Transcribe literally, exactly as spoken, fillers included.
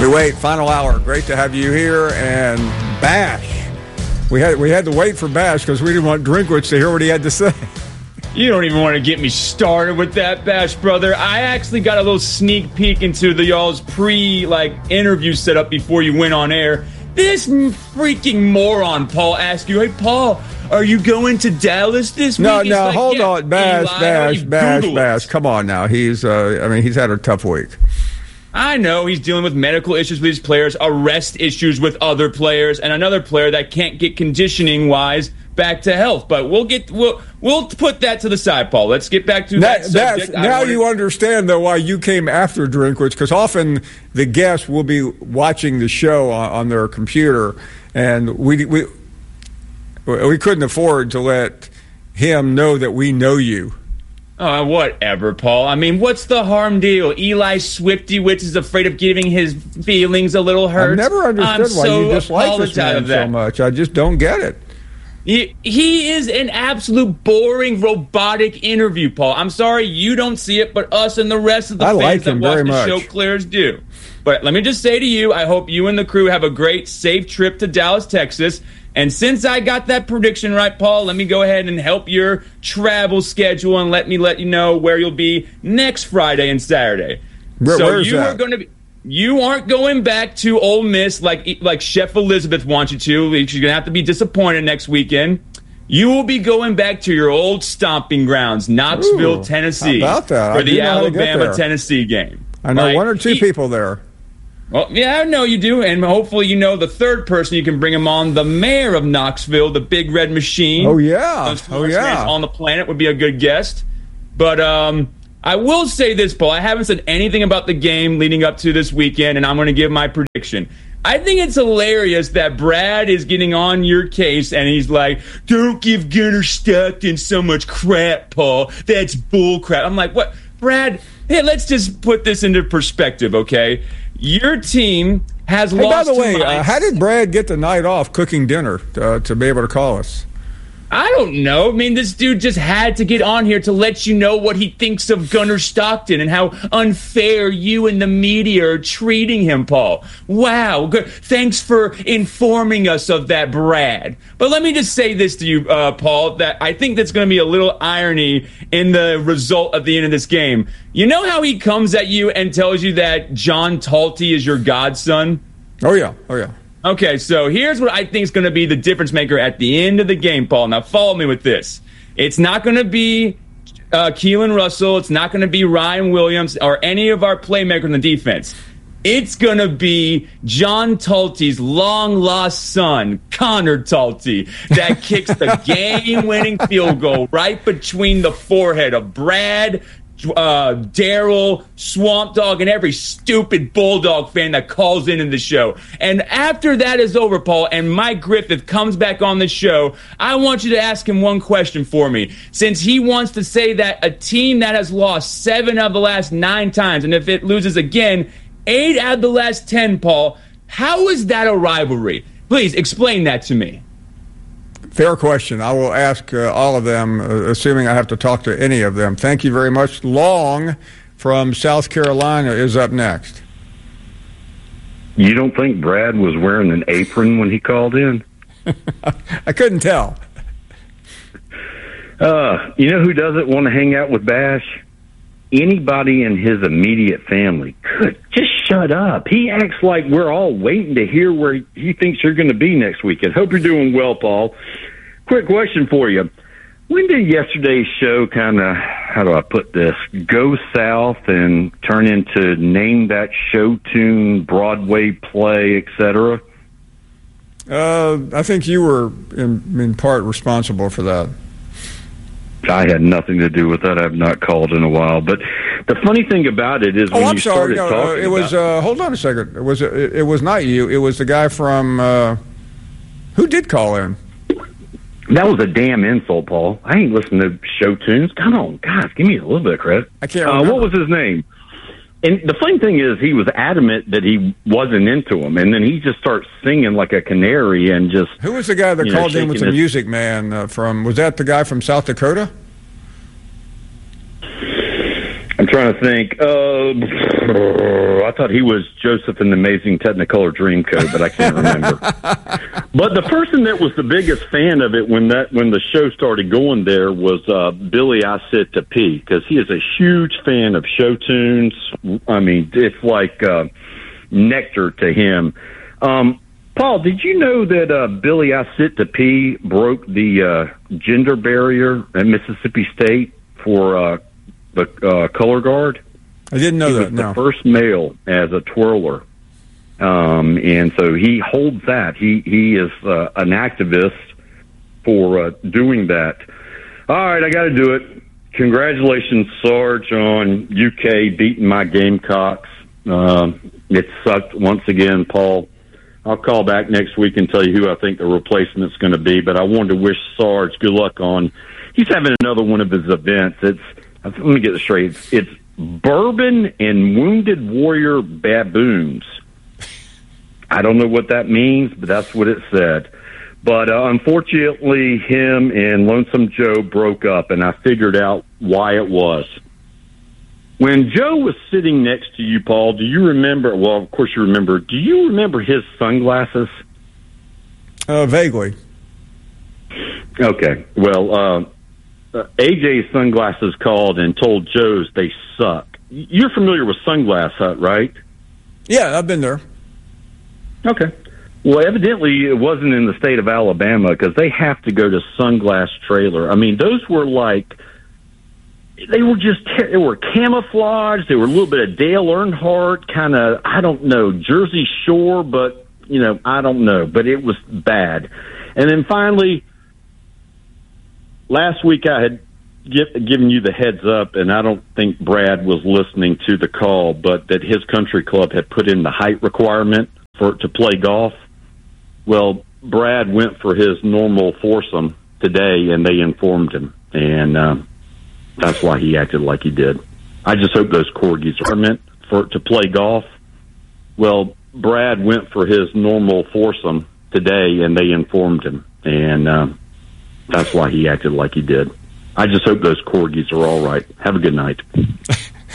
We wait, final hour. Great to have you here. And Bash. We had we had to wait for Bash because we didn't want Drinkwitz to hear what he had to say. You don't even want to get me started with that, Bash, brother. I actually got a little sneak peek into the y'all's pre, like, interview setup before you went on air. This freaking moron, Paul, asked you, hey, Paul, are you going to Dallas this week? No, He's no, like, hold yeah, on. Bash, Eli, Bash, Bash, Google Bash. it. Come on now. He's, uh, I mean, he's had a tough week. I know he's dealing with medical issues with his players, arrest issues with other players, and another player that can't get conditioning-wise back to health. But we'll get we'll we'll put that to the side, Paul. Let's get back to that, that subject. Now wanted... you understand, though, why you came after Drinkwitz, because often the guests will be watching the show on, on their computer, and we we we couldn't afford to let him know that we know you. Oh, whatever, Paul. I mean, what's the harm deal? Eli Swifty-Witz is afraid of giving his feelings a little hurt. I've never understood I'm why so you dislike this man so much. I just don't get it. He, he is an absolute boring, robotic interview, Paul. I'm sorry you don't see it, but us and the rest of the I fans like that him watch very the much. show clears do. But let me just say to you, I hope you and the crew have a great, safe trip to Dallas, Texas. And since I got that prediction right, Paul, let me go ahead and help your travel schedule and let me let you know where you'll be next Friday and Saturday. Where, so where's you that? are going to be you aren't going back to Ole Miss like like Chef Elizabeth wants you to. You're going to have to be disappointed next weekend. You will be going back to your old stomping grounds, Knoxville, Ooh, Tennessee, how about that? for I the do know how to get there. Alabama-Tennessee game. I know Like, one or two he- people there. Well, yeah, I know you do, and hopefully you know the third person you can bring him on, the mayor of Knoxville, the Big Red Machine. Oh, yeah. Most Oh, famous yeah. man on the planet would be a good guest. But um, I will say this, Paul. I haven't said anything about the game leading up to this weekend, and I'm going to give my prediction. I think it's hilarious that Brad is getting on your case, and he's like, don't give Gunnar Stockton so much crap, Paul. That's bull crap. I'm like, what? Brad, hey, let's just put this into perspective, okay? Your team has Hey, lost by the way, to uh, mine. how did Brad get the night off cooking dinner uh, to be able to call us? I don't know. I mean, this dude just had to get on here to let you know what he thinks of Gunnar Stockton and how unfair you and the media are treating him, Paul. Wow. Good. Thanks for informing us of that, Brad. But let me just say this to you, uh, Paul, that I think that's going to be a little irony in the result of the end of this game. You know how he comes at you and tells you that John Talty is your godson? Oh, yeah. Oh, yeah. Okay, so here's what I think is going to be the difference maker at the end of the game, Paul. Now, follow me with this. It's not going to be uh, Keelan Russell. It's not going to be Ryan Williams or any of our playmakers in the defense. It's going to be John Talty's long-lost son, Connor Talty, that kicks the game-winning field goal right between the forehead of Brad, Uh, Daryl, Swamp Dog, and every stupid Bulldog fan that calls into the show. And after that is over, Paul, and Mike Griffith comes back on the show, I want you to ask him one question for me. Since he wants to say that a team that has lost seven of the last nine times, and if it loses again, eight out of the last ten, Paul, how is that a rivalry? Please explain that to me. Fair question. I will ask uh, all of them, uh, assuming I have to talk to any of them. Thank you very much. Long from South Carolina is up next. You don't think Brad was wearing an apron when he called in? I couldn't tell. Uh, you know who doesn't want to hang out with Bash? Anybody in his immediate family. Good. Just shut up. He acts like we're all waiting to hear where he thinks you're going to be next weekend. Hope you're doing well, Paul. Quick question for you. When did yesterday's show kind of, how do I put this, go south and turn into name that show tune, Broadway play, et cetera? Uh, I think you were in, in part responsible for that. I had nothing to do with that. I've not called in a while. But the funny thing about it is when oh, I'm you sorry. started No, talking uh, it was. about Uh, hold on a second. It was. It, it was not you. It was the guy from. Uh, who did call in? that was a damn insult, Paul. I ain't listening to show tunes. Come on, guys, give me a little bit of credit. I can't Uh, remember. what was his name? And the funny thing is, he was adamant that he wasn't into him, and then he just starts singing like a canary and just. Who was the guy that you know, called in with the shaking his- Music Man uh, from? Was that the guy from South Dakota? I'm trying to think. Uh, I I thought he was Joseph in the Amazing Technicolor Dreamcoat, but I can't remember. But the person that was the biggest fan of it when that when the show started going there was uh, Billy I Sit to Pee, because he is a huge fan of show tunes. I mean, it's like uh, nectar to him. Um, Paul, did you know that uh, Billy I Sit to Pee broke the uh, gender barrier at Mississippi State for uh, the uh, color guard? I didn't know he that. was No. the first male as a twirler, um, and so he holds that. He he is uh, an activist for uh, doing that. All right, I got to do it. Congratulations, Sarge, on U K beating my Gamecocks. Uh, it sucked once again, Paul. I'll call back next week and tell you who I think the replacement's going to be. But I wanted to wish Sarge good luck on. He's having another one of his events. It's let me get this straight. It's, it's Bourbon and Wounded Warrior Baboons. I don't know what that means, but that's what it said. But uh, unfortunately, him and Lonesome Joe broke up, and I figured out why it was. When Joe was sitting next to you, Paul, do you remember? Well, of course you remember. Do you remember his sunglasses? Uh, vaguely. Okay. Well, uh, uh, A J's sunglasses called and told Joe's they suck. You're familiar with Sunglass Hut, right? Yeah, I've been there. Okay. Well, evidently it wasn't in the state of Alabama because they have to go to Sunglass Trailer. I mean, those were like, they were just, they were camouflaged. They were a little bit of Dale Earnhardt, kind of, I don't know, Jersey Shore, but, you know, I don't know. But it was bad. And then finally, last week I had get, given you the heads up, and I don't think Brad was listening to the call, but that his country club had put in the height requirement for to play golf. Well, Brad went for his normal foursome today, and they informed him, and uh, that's why he acted like he did. I just hope those corgis are meant for to play golf. Well, Brad went for his normal foursome today, and they informed him, and uh, that's why he acted like he did. I just hope those corgis are all right. Have a good night.